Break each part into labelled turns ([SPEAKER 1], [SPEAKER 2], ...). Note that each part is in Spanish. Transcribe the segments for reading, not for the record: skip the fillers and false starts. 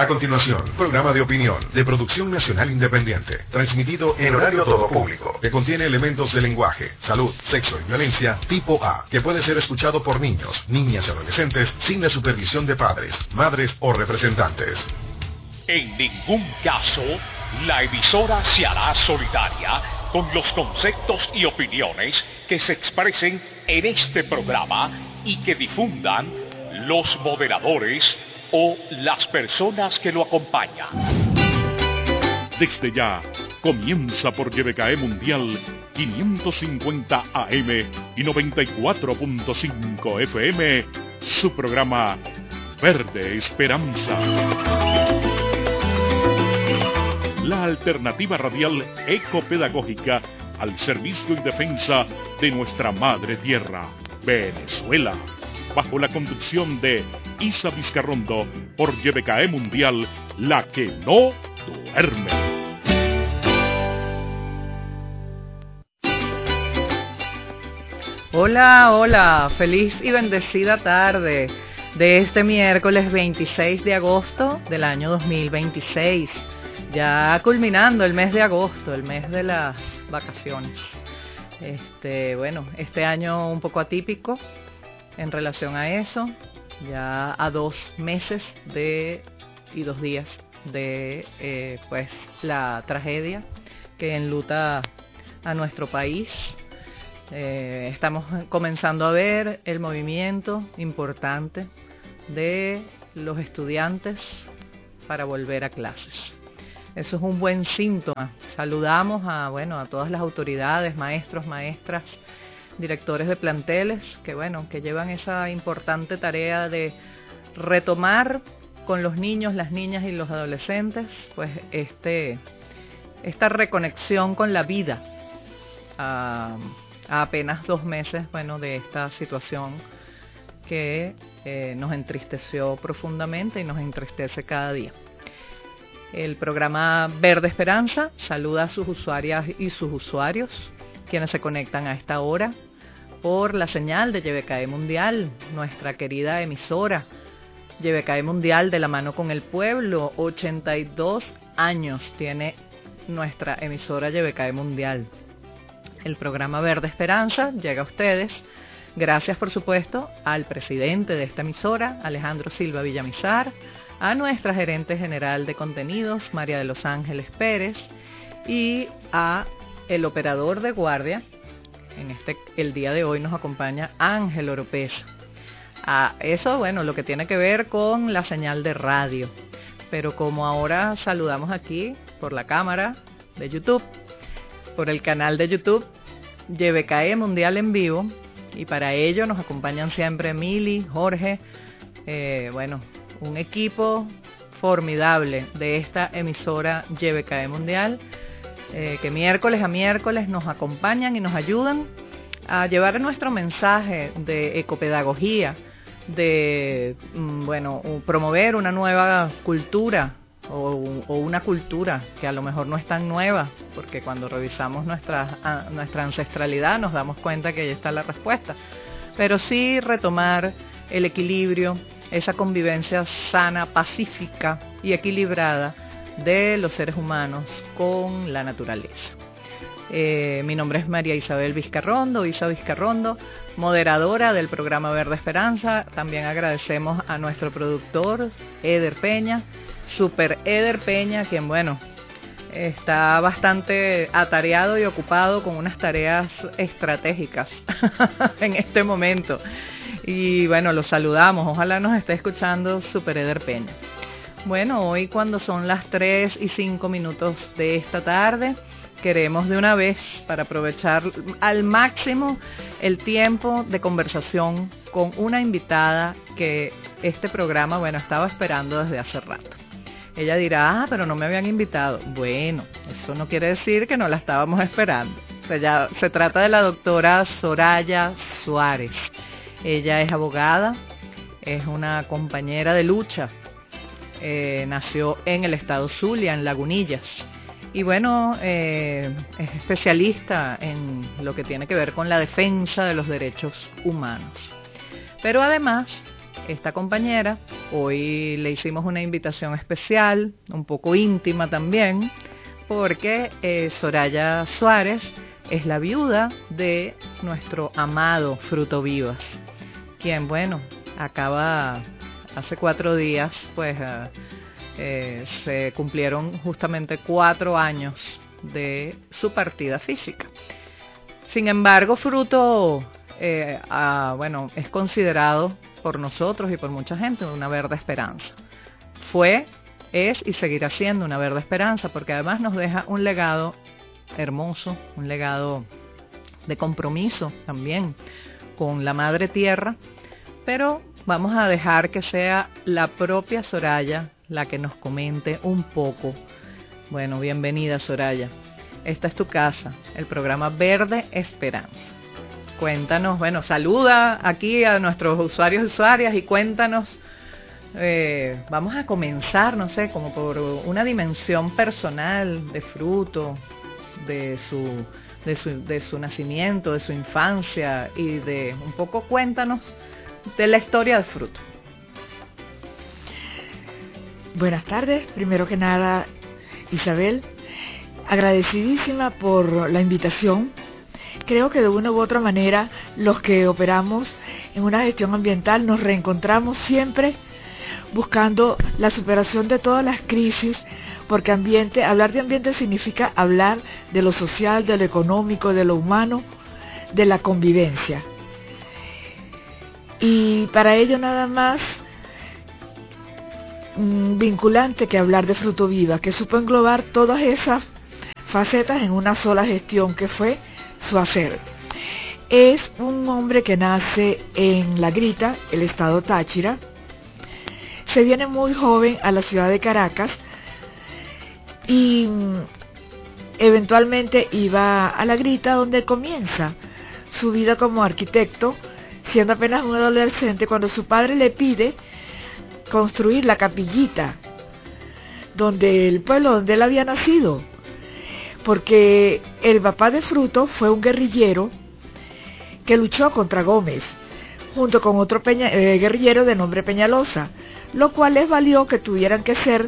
[SPEAKER 1] A continuación, programa de opinión, de producción nacional independiente, transmitido en horario todo público, que contiene elementos de lenguaje, salud, sexo y violencia tipo A, que puede ser escuchado por niños, niñas y adolescentes sin la supervisión de padres, madres o representantes.
[SPEAKER 2] En ningún caso, la emisora se hará solidaria con los conceptos y opiniones que se expresen en este programa y que difundan los moderadores o las personas que lo acompañan.
[SPEAKER 3] Desde ya, comienza por YBKE Mundial 550 AM y 94.5 FM, su programa Verde Esperanza. La alternativa radial ecopedagógica al servicio y defensa de nuestra madre tierra, Venezuela, bajo la conducción de Isa Vizcarrondo por YBKE Mundial, la que no duerme.
[SPEAKER 4] Hola, hola, feliz y bendecida tarde de este miércoles 26 de agosto del año 2026. Ya culminando el mes de agosto, el mes de las vacaciones. Este año un poco atípico en relación a eso, ya a 2 meses y 2 días de la tragedia que enluta a nuestro país. Estamos comenzando a ver el movimiento importante de los estudiantes para volver a clases. Eso es un buen síntoma. Saludamos a todas las autoridades, maestros, maestras, directores de planteles que llevan esa importante tarea de retomar con los niños, las niñas y los adolescentes esta reconexión con la vida a apenas 2 meses de esta situación que nos entristeció profundamente y nos entristece cada día. El programa Verde Esperanza saluda a sus usuarias y sus usuarios, quienes se conectan a esta hora por la señal de YBKE Mundial, nuestra querida emisora YBKE Mundial de la mano con el pueblo. 82 años tiene nuestra emisora YBKE Mundial. El programa Verde Esperanza llega a ustedes gracias, por supuesto, al presidente de esta emisora, Alejandro Silva Villamizar, a nuestra gerente general de contenidos, María de los Ángeles Pérez, y a el operador de guardia. El día de hoy nos acompaña Ángel Oropesa. Eso, lo que tiene que ver con la señal de radio. Pero como ahora saludamos aquí por la cámara de YouTube, por el canal de YouTube, YBKE Mundial en vivo, y para ello nos acompañan siempre Mili, Jorge, un equipo formidable de esta emisora YBKE Mundial, que miércoles a miércoles nos acompañan y nos ayudan a llevar nuestro mensaje de ecopedagogía, de promover una nueva cultura o una cultura que a lo mejor no es tan nueva, porque cuando revisamos nuestra ancestralidad nos damos cuenta que ahí está la respuesta, pero sí retomar el equilibrio, esa convivencia sana, pacífica y equilibrada de los seres humanos con la naturaleza. Mi nombre es María Isabel Vizcarrondo, Isa Vizcarrondo, moderadora del programa Verde Esperanza. También agradecemos a nuestro productor, Eder Peña, Super Eder Peña, quien está bastante atareado y ocupado con unas tareas estratégicas en este momento. Y los saludamos, ojalá nos esté escuchando Super Eder Peña. Hoy cuando son las 3:05 de esta tarde, queremos de una vez, para aprovechar al máximo el tiempo de conversación con una invitada que este programa, estaba esperando desde hace rato. Ella dirá, pero no me habían invitado. Bueno, eso no quiere decir que no la estábamos esperando. Se trata de la doctora Soraya Suárez. Ella es abogada, es una compañera de lucha. Nació en el estado Zulia, en Lagunillas. Y es especialista en lo que tiene que ver con la defensa de los derechos humanos. Pero además esta compañera. Hoy le hicimos una invitación especial, un poco íntima también, porque Soraya Suárez es la viuda de nuestro amado Fruto Vivas, quien, bueno, acaba hace 4 días, pues se cumplieron justamente 4 años de su partida física. Sin embargo, Fruto, bueno, es considerado por nosotros y por mucha gente una verde esperanza. Fue, es y seguirá siendo una verde esperanza, porque además nos deja un legado hermoso, un legado de compromiso también con la Madre Tierra, pero vamos a dejar que sea la propia Soraya la que nos comente un poco. Bueno, bienvenida, Soraya. Esta es tu casa, el programa Verde Esperanza. Cuéntanos, bueno, saluda aquí a nuestros usuarios y usuarias y cuéntanos, vamos a comenzar, no sé, como por una dimensión personal de Fruto, de su nacimiento, de su infancia, y de un poco cuéntanos de la historia de Fruto.
[SPEAKER 5] Buenas tardes, primero que nada, Isabel, agradecidísima por la invitación. Creo que de una u otra manera los que operamos en una gestión ambiental nos reencontramos siempre buscando la superación de todas las crisis, porque hablar de ambiente significa hablar de lo social, de lo económico, de lo humano, de la convivencia. Y para ello nada más vinculante que hablar de Fruto Viva, que supo englobar todas esas facetas en una sola gestión, que fue su hacer. Es un hombre que nace en La Grita, el estado Táchira. Se viene muy joven a la ciudad de Caracas y eventualmente iba a La Grita, donde comienza su vida como arquitecto, siendo apenas un adolescente, cuando su padre le pide construir la capillita donde el pueblo donde él había nacido, porque el papá de Fruto fue un guerrillero que luchó contra Gómez junto con otro guerrillero de nombre Peñalosa, lo cual les valió que tuvieran que ser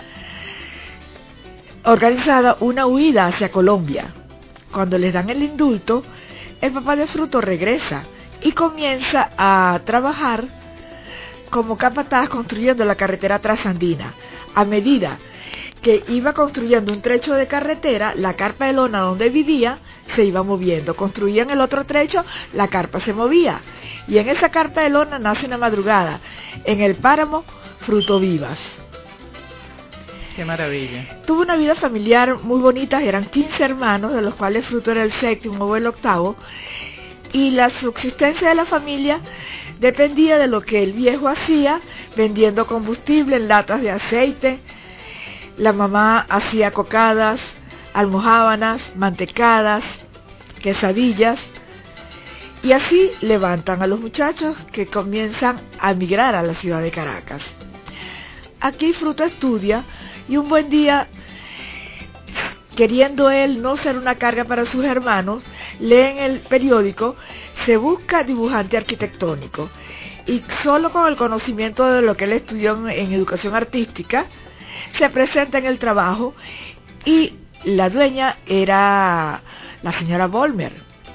[SPEAKER 5] organizada una huida hacia Colombia. Cuando les dan el indulto, el papá de Fruto regresa y comienza a trabajar como capataz construyendo la carretera trasandina. A medida que iba construyendo un trecho de carretera, la carpa de lona donde vivía se iba moviendo. Construían el otro trecho, la carpa se movía. Y en esa carpa de lona nace una madrugada, en el páramo Fruto Vivas.
[SPEAKER 4] ¡Qué maravilla!
[SPEAKER 5] Tuvo una vida familiar muy bonita, eran 15 hermanos, de los cuales Fruto era el 7º o el 8º, y la subsistencia de la familia dependía de lo que el viejo hacía, vendiendo combustible en latas de aceite. La mamá hacía cocadas, almojábanas, mantecadas, quesadillas, y así levantan a los muchachos que comienzan a migrar a la ciudad de Caracas. Aquí Fruto estudia y un buen día, queriendo él no ser una carga para sus hermanos, lee en el periódico, se busca dibujante arquitectónico, y solo con el conocimiento de lo que él estudió en educación artística, se presenta en el trabajo, y la dueña era la señora Volmer,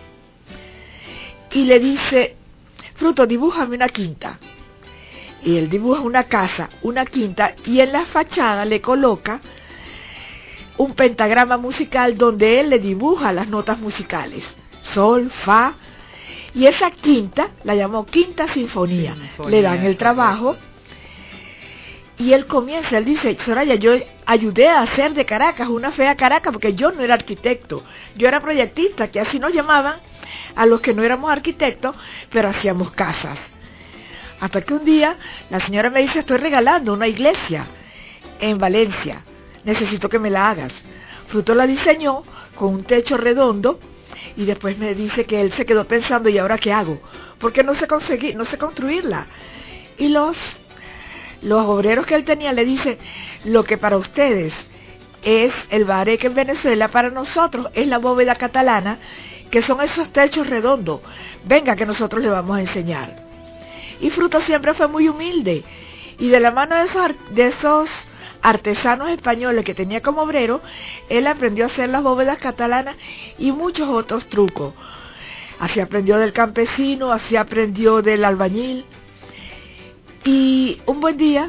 [SPEAKER 5] y le dice: Fruto, dibújame una quinta. Y él dibuja una casa, una quinta, y en la fachada le coloca un pentagrama musical donde él le dibuja las notas musicales, sol, fa, y esa quinta la llamó Quinta Sinfonía. Le dan el trabajo y él comienza, él dice: Soraya, yo ayudé a hacer de Caracas una fea Caracas, porque yo no era arquitecto, yo era proyectista, que así nos llamaban a los que no éramos arquitectos, pero hacíamos casas. Hasta que un día la señora me dice: estoy regalando una iglesia en Valencia, necesito que me la hagas. Fruto la diseñó con un techo redondo, y después me dice que él se quedó pensando: ¿y ahora qué hago? Porque no sé construirla. Y los obreros que él tenía le dicen: lo que para ustedes es el bareque en Venezuela, para nosotros es la bóveda catalana, que son esos techos redondos. Venga, que nosotros le vamos a enseñar. Y Fruto siempre fue muy humilde. Y de la mano de esos artesanos españoles que tenía como obrero, él aprendió a hacer las bóvedas catalanas y muchos otros trucos. Así aprendió del campesino, así aprendió del albañil. Y un buen día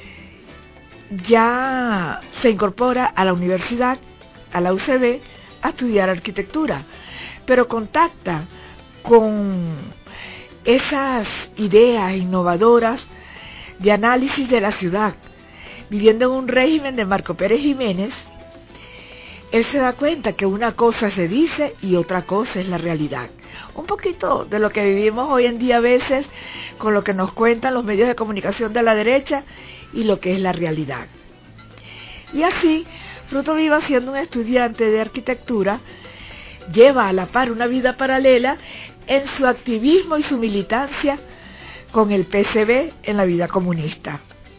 [SPEAKER 5] ya se incorpora a la universidad, a la UCB, a estudiar arquitectura, pero contacta con esas ideas innovadoras de análisis de la ciudad. Viviendo en un régimen de Marco Pérez Jiménez, él se da cuenta que una cosa se dice y otra cosa es la realidad. Un poquito de lo que vivimos hoy en día a veces con lo que nos cuentan los medios de comunicación de la derecha y lo que es la realidad. Y así, Fruto Viva, siendo un estudiante de arquitectura, lleva a la par una vida paralela en su activismo y su militancia con el PCB en la vida comunista.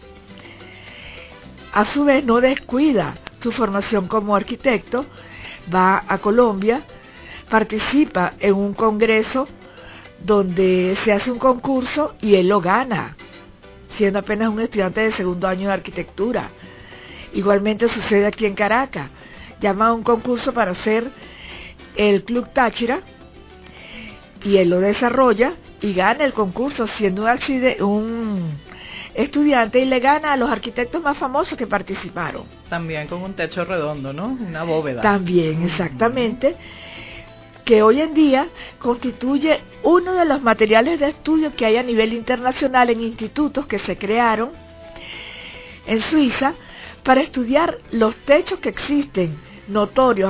[SPEAKER 5] A su vez no descuida su formación como arquitecto, va a Colombia, participa en un congreso donde se hace un concurso y él lo gana, siendo apenas un estudiante de segundo año de arquitectura. Igualmente sucede aquí en Caracas, llama a un concurso para hacer el Club Táchira y él lo desarrolla y gana el concurso siendo un estudiante y le gana a los arquitectos más famosos que participaron.
[SPEAKER 4] También con un techo redondo, ¿no? Una bóveda.
[SPEAKER 5] También, exactamente, que hoy en día constituye uno de los materiales de estudio que hay a nivel internacional en institutos que se crearon en Suiza para estudiar los techos que existen notorios